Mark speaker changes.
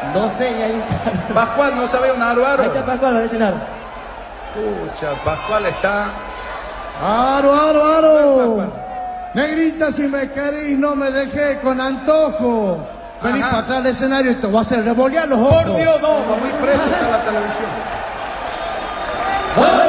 Speaker 1: No sé, y ahí está.
Speaker 2: Pascual, ¿no sabe un aro?
Speaker 1: Ahí está Pascual, va a decir aro.
Speaker 2: Pucha, Pascual está...
Speaker 3: Aro. Negrita, si me querís, no me dejé con antojo. Vení para atrás del escenario y te voy a hacer revolear los ojos.
Speaker 2: Por Dios, no, va muy preso a la televisión.